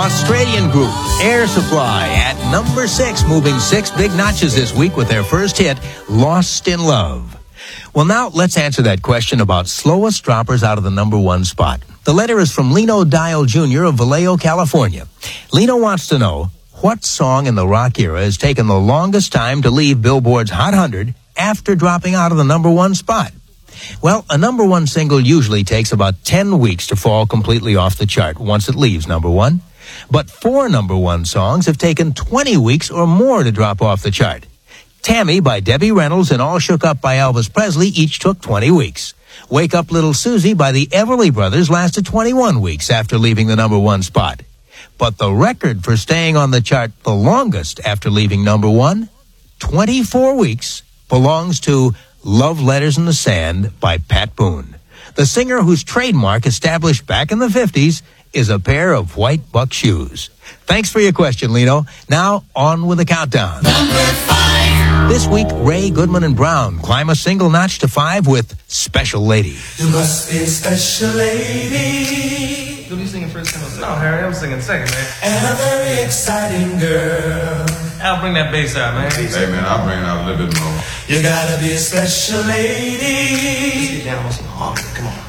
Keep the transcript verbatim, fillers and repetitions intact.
Australian group Air Supply at number six, moving six big notches this week with their first hit, Lost in Love. Well, now let's answer that question about slowest droppers out of the number one spot. The letter is from Lino Dial Junior of Vallejo, California. Lino wants to know, what song in the rock era has taken the longest time to leave Billboard's Hot one hundred after dropping out of the number one spot? Well, a number one single usually takes about ten weeks to fall completely off the chart once it leaves number one. But four number one songs have taken twenty weeks or more to drop off the chart. Tammy by Debbie Reynolds and All Shook Up by Elvis Presley each took twenty weeks. Wake Up Little Susie by the Everly Brothers lasted twenty-one weeks after leaving the number one spot. But the record for staying on the chart the longest after leaving number one, twenty-four weeks, belongs to Love Letters in the Sand by Pat Boone. The singer whose trademark, established back in the fifties, is a pair of white buck shoes. Thanks for your question, Lino. Now, on with the countdown. Number five. This week, Ray, Goodman, and Brown climb a single notch to five with Special Lady. You must be a special lady. You'll be singing first time. No, Harry, I'm singing second, man. And a very exciting girl. I'll bring that bass out, man. Hey, man, I'll bring it out a little bit more. You gotta be a special lady. Get down with some harmony. Come on.